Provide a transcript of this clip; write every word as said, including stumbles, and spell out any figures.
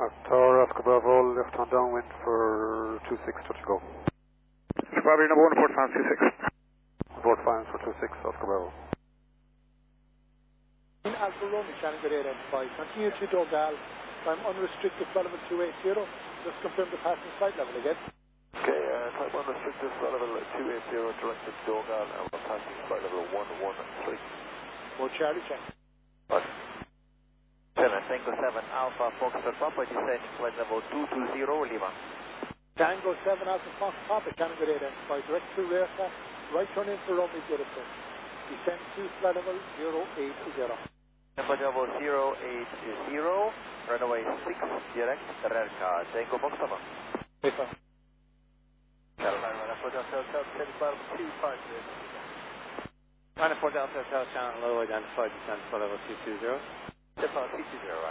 Tower, Oscar Bravo, left on downwind for two six, touch and go. Probably number one, report fans two six. Report fans for two six, Oscar Bravo. In Alfa Romeo, Shannon Gray identified. Continue to Dogal. I'm unrestricted level two eighty. Just confirm the passing flight level again. Okay, uh, type unrestricted level two eighty, directed Dogal, and we're passing flight level one one three. More Charlie, check. Right. seven, Tango seven, Alpha, Foxtrot, Papa, descending flight level two two zero, Lima. Tango seven, Alpha, Fox, Papa, Shannon Gray identified. Direct to aircraft, right turn in for Romeo, beautiful. Descend to flight level zero eight zero. Flight level zero eight zero, runway six, direct, Rerka, Tango Fox, Papa. Paper. Carolina, Four Delta Hotel, seventy-five, two five zero. China Four Delta Hotel, channel low, identified, descend for level two two zero. Step on two two zero.